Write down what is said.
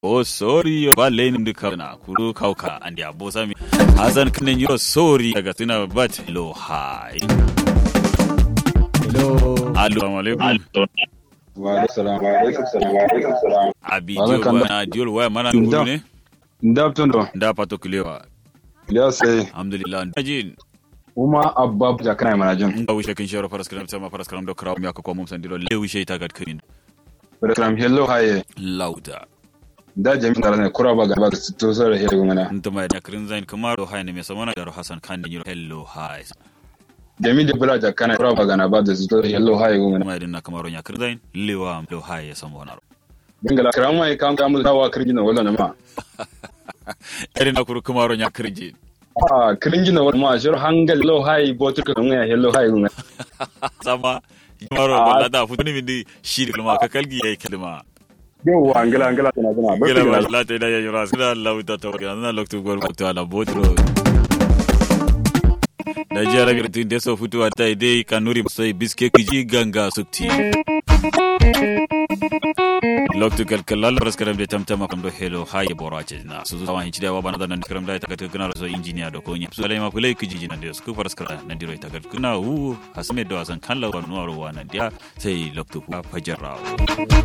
Oh sorry balle nim duka na kuro kauka andi abosa mi Hassan kinen yo sorry daga tuna but hello hi hello assalamu alaikum wa alaikum salam abi diol wa mana ngulu ne ndaptondo nda pato kulewa ya sai alhamdulillah ajin uma abba ja kana manajin nda wishe kin shero faras karam do kraw mi akko mum sandiro le wishe ta gad kin karam hello hi lauda da jami'in da ne kura ba ga to sore he gona ntuma da krin zain kamaro hay ne me samana da Hassan kan ni hello hi jami'in da bula ja kana kura ba ga na ba da to hello hi gona mai dinna kamaro nya krin zain lewa hello hi ya samona dingala karam mai kan kamu dawa kirjina wala na ma erin akuru kamaro nya kirji kirjina wala ma shur hangal hello hi botu kan ya hello hi gona sama kamaro wala da futuni mindi shiri kalma ka kalgi yayi kalma yawa angala tana gela wala ta da yayi ras da Allah ta tawaga na lokto gol ko ta la botro da jara bi tin deso futu ta dai kanuri sai biske kiji ganga sukti lokto kalkal ras karam de tamtama kam do hello haye borace na su zuwa hin cidawa bana da nan karam da ta ka kana so engineer do ko nya su alai ma fulai kiji nan da su faras kara nan diro ta ga kuna hasme do asan kan lawan nuwa ruwa nan dia sai lokto fajarrawo